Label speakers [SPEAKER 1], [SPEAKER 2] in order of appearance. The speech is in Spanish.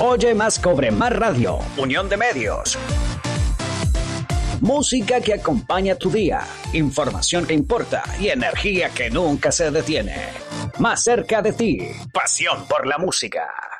[SPEAKER 1] Oye Más, Cobre Más Radio. Unión de Medios. Música que acompaña tu día, información que importa y energía que nunca se detiene. Más cerca de ti, pasión por la música.